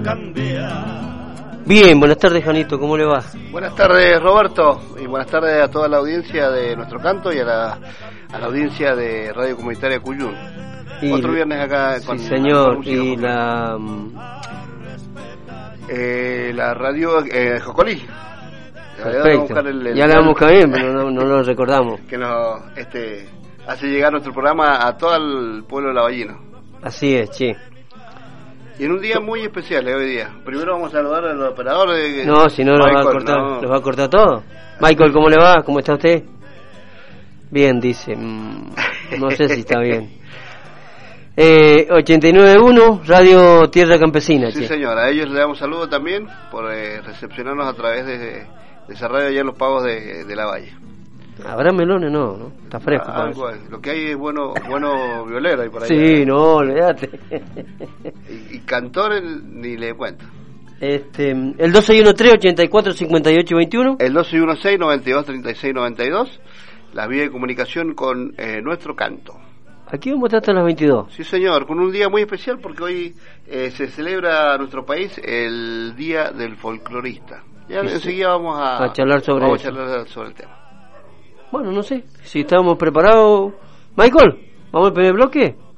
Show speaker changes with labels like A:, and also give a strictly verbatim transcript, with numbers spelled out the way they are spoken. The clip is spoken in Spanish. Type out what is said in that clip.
A: Bien, buenas tardes, Janito, ¿cómo le va?
B: Buenas tardes, Roberto, y buenas tardes a toda la audiencia de Nuestro Canto y a la, a la audiencia de Radio Comunitaria Cuyún. Y otro viernes acá con...
A: Sí, señor,
B: con
A: y la...
B: Eh, la radio eh, Jocolí.
A: Perfecto, el, el, ya la vamos a buscar bien, pero no, no lo recordamos.
B: Que nos este, hace llegar nuestro programa a todo el pueblo de Lavallino.
A: Así es, sí.
B: Y en un día muy especial, eh, hoy día. Primero vamos a saludar al operador de...
A: No, si no, Michael, nos va a cortar, no. nos va a cortar todo. Michael, ¿cómo le va? ¿Cómo está usted? Bien, dice. Mm, no sé si está bien. Eh, ochenta y nueve punto uno, Radio Tierra Campesina.
B: Sí, che. Señora, a ellos le damos saludo también por eh, recepcionarnos a través de, de esa radio allá en los pagos de, de la Valle.
A: ¿Habrá melones? No, ¿no? Está fresco.
B: Ah, algo, lo que hay es bueno bueno violero ahí por ahí.
A: Sí, no, olvídate.
B: Y, y cantores ni le cuento.
A: Este, el dos seis uno tres, ochenta y cuatro, cincuenta y ocho veintiuno.
B: El dos seis uno seis, noventa y dos, treinta y seis noventa y dos. La vía de comunicación con eh, Nuestro Canto.
A: Aquí vamos a estar hasta las veintidós.
B: Sí, señor, con un día muy especial porque hoy eh, se celebra en nuestro país el Día del Folclorista. Ya sí, enseguida vamos a,
A: a charlar sobre
B: vamos
A: eso.
B: a charlar sobre el tema.
A: Bueno, no sé, si estamos preparados. Michael, ¿vamos al primer bloque?